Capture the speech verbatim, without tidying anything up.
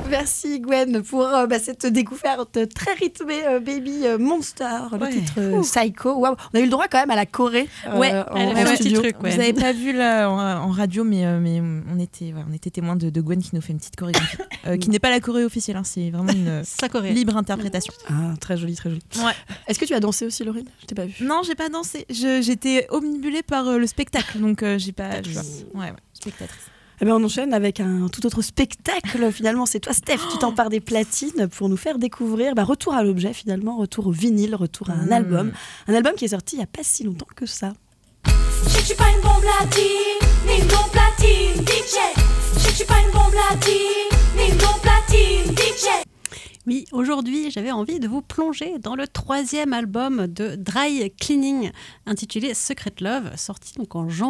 Merci Gwen pour euh, bah, cette découverte très rythmée euh, Baby Monster, le ouais. titre euh, Psycho. Wow. On a eu le droit quand même à la choré euh, ouais, en, elle a en fait un studio. petit truc. Ouais. Vous n'avez pas vu là en, en radio, mais, euh, mais on était, ouais, on était témoins de, de Gwen qui nous fait une petite chorégraphie, euh, qui n'est pas la choré officielle, hein, c'est vraiment une libre interprétation. Ah, très jolie, très jolie. Ouais. Est-ce que tu as dansé aussi, Laurine? Je t'ai pas vu. Non, j'ai pas dansé. Je, j'étais omnibulée par euh, le spectacle, donc euh, j'ai pas. Je, ouais, ouais, spectatrice. Eh bien, on enchaîne avec un tout autre spectacle. Finalement, c'est toi, Steph, qui t'empare des platines pour nous faire découvrir bah, retour à l'objet, finalement, retour au vinyle, retour à un mmh. album. Un album qui est sorti il n'y a pas si longtemps que ça. Je suis pas une bombe latine, ni une bombe platine, D J. Je suis pas une bombe latine, ni une bombe platine, D J. Oui, aujourd'hui, j'avais envie de vous plonger dans le troisième album de Dry Cleaning, intitulé Secret Love, sorti donc en janvier.